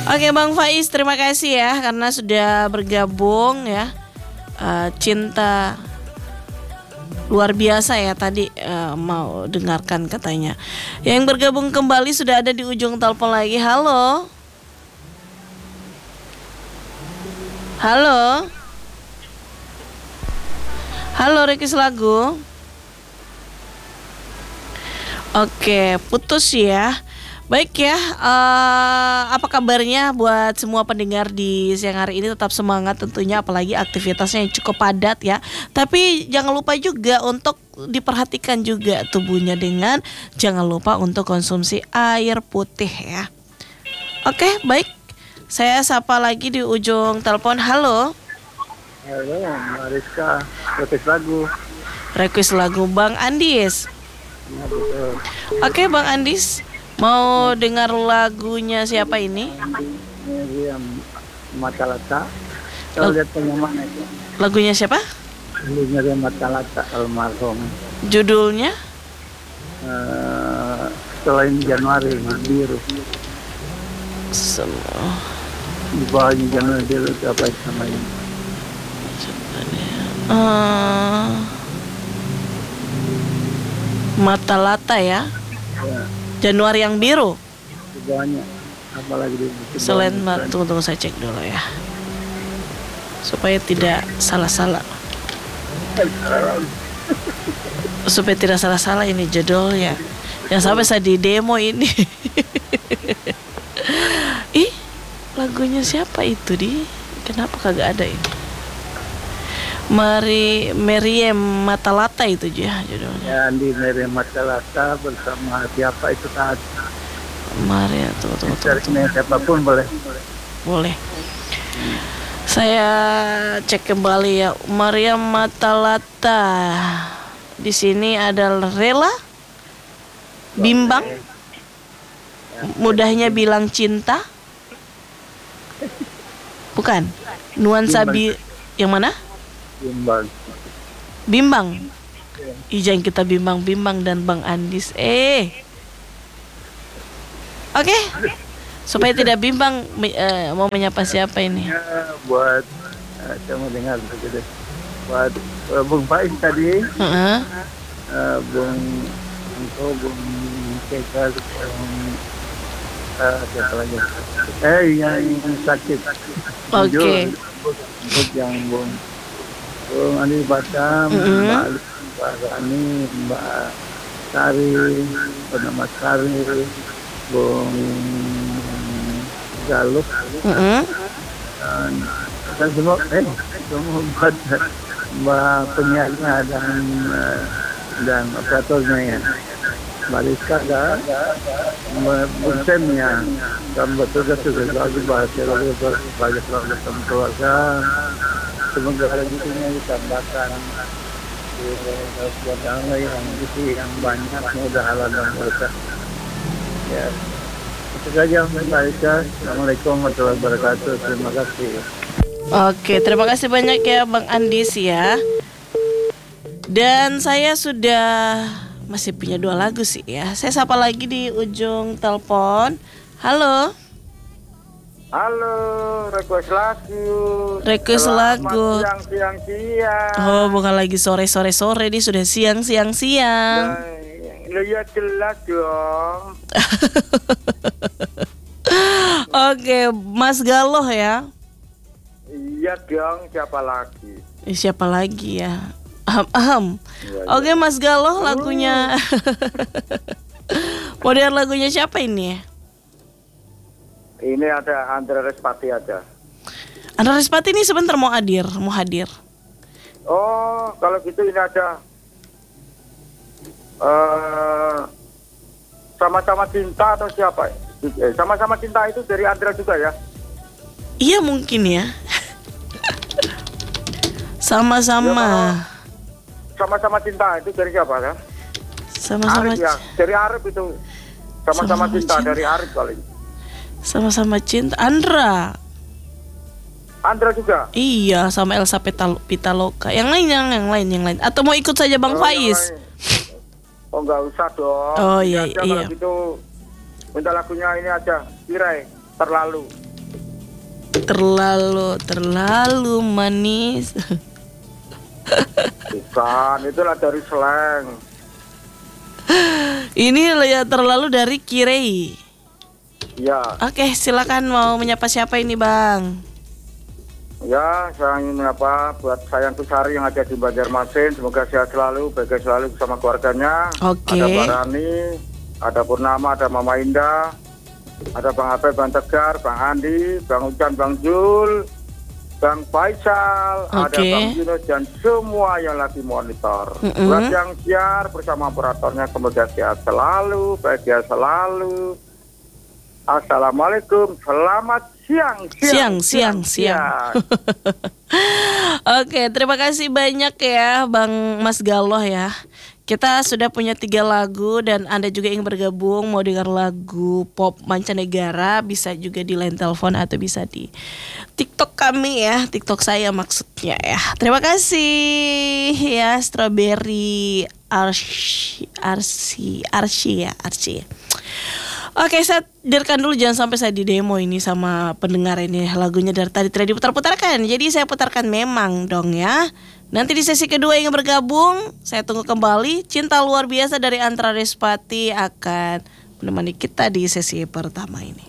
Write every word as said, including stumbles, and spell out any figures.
Oke Bang Faiz, terima kasih ya karena sudah bergabung ya. Uh, cinta luar biasa ya tadi uh, mau dengarkan katanya. Yang bergabung kembali sudah ada di ujung telepon lagi. Halo. Halo. Halo Request lagu. Oke, putus ya. Baik ya, uh, apa kabarnya buat semua pendengar di siang hari ini? Tetap semangat tentunya, apalagi aktivitasnya yang cukup padat ya. Tapi jangan lupa juga untuk diperhatikan juga tubuhnya dengan jangan lupa untuk konsumsi air putih ya. Oke, baik. Saya sapa lagi di ujung telepon. Halo. Halo, Mbak Rizka. Request lagu. Request lagu Bang Andis. Ya, betul. Oke, Bang Andis. Mau dengar lagunya siapa ini? Ini yang Matalata. Kalau lihat penyamaan itu. Lagunya siapa? Lagunya dia Matalata almarhum. Judulnya? Uh, selain Januari biru. Semua. Di bawahnya Januari biru itu apa itu namanya? Uh, Matalata ya? Ya. Januari yang biru. Di bawahnya. Apalagi di Selain tunggu tunggu saya cek dulu ya. Supaya tidak salah-salah. Supaya tidak salah-salah ini judulnya. Yang sampai saya di demo ini. Ih, lagunya siapa itu di? Kenapa kagak ada ini? Mari Meriem Matalata itu ya judulnya. Ya, Andi Meriem Matalata bersama siapa itu tadi? Mari tuh tuh tuh. Cari siapapun boleh. Boleh. Saya cek kembali ya. Maria Matalata. Di sini ada Rela, Bimbang, mudahnya bilang cinta. Bukan. Nuansa bi yang mana? Bimbang. Bimbang. Ijang kita bimbang-bimbang dan Bang Andis. Eh. Oke. Okay. Supaya tidak bimbang uh, mau menyapa siapa ini? Ya, buat uh, saya mau dengar begitu. Buat uh, Bung Faiz tadi. Uh-huh. Uh, Bung Angko, Bung Keka, Bung uh, siapa lagi? Eh yang sakit. Oke. Okay. Bung yang Bung Bung Andi Batam, mm-hmm. Mbak Ali, Mbak Rani, Mbak Sari, Bernama Sari, Bung Galuh, mm-hmm. dan, dan semua, eh, semua buat Mbak penyiarnya dan dan operatornya ya, Mbak Rizka dan Bung Semnya, dan betul-betul lagu bahasa lagu sebagai selalu keluarga. Semoga rezekinya ditambahkan buat Allah yang isi yang banyak, mudah halal dan berkah. Ya, itu saja Mbak Aisyah. Assalamualaikum warahmatullahi wabarakatuh. Terima kasih. Oke, terima kasih banyak ya Bang Andis ya. Dan saya sudah masih punya dua lagu sih ya. Saya sapa lagi di ujung telepon. Halo. Halo, request lagu. Request lagu. Siang, siang, siang. Oh, bukan lagi sore, sore, sore. Ini sudah siang, siang, siang. Lo ya jelas dong. Oke, Mas Galoh ya. Iya dong, siapa lagi? Eh, siapa lagi ya? Aham, aham. Ya, Oke, ya. Mas Galoh lagunya. Model lagunya siapa ini ya? Ini ada Andra Respati ada. Andra Respati ini sebentar mau hadir, mau hadir. Oh, kalau gitu ini ada uh, sama-sama cinta atau siapa? Eh, sama-sama cinta itu dari Andra juga ya? Iya mungkin ya. Sama-sama. Ya, sama-sama cinta itu dari siapa kan? Sama-sama Arif, ya. Dari Arif itu. Sama-sama sama cinta, cinta dari Arif kali. Sama-sama cinta Andra. Andra juga? Iya, sama Elsa Petal- Pitaloka. Yang lain, yang, yang lain, yang lain. Atau mau ikut saja Bang oh, Faiz? Oh, enggak usah dong. Oh iya, iya. Kalau gitu minta lagunya ini aja, Tirai, Terlalu. Terlalu terlalu manis. Bukan, itulah dari slang. Ini ya terlalu dari Kirei. Ya, Oke, silakan mau menyapa siapa ini, Bang? ya, saya ingin menyapa buat sayang Kusari yang ada di Banjarmasin. Semoga sehat selalu, bahagia selalu bersama keluarganya. Oke. Ada Mbak Rani, ada Purnama, ada Mama Indah, ada Bang Ape, Bang Tegar, Bang Andi, Bang Ucan, Bang Jul, Bang Faisal, ada Oke. Bang Yunus dan semua yang lagi monitor. Mm-mm. Buat yang siar bersama operatornya, semoga sehat selalu, bahagia selalu. Assalamualaikum, selamat siang, Siang, siang, siang. Oke, terima kasih banyak ya Bang Mas Galoh ya. Kita sudah punya tiga lagu dan Anda juga ingin bergabung mau dengar lagu pop mancanegara, bisa juga di line telepon atau bisa di TikTok kami ya, TikTok saya maksudnya ya. Terima kasih ya Strawberry Arsi Arsi Arsi ya Arsi. Oke, saya dengarkan dulu, jangan sampai saya di demo ini sama pendengar ini. Lagunya dari tadi tidak diputar-putarkan, jadi saya putarkan memang dong ya. Nanti di sesi kedua yang bergabung, saya tunggu kembali. Cinta Luar Biasa dari Antra Respati akan menemani kita di sesi pertama ini.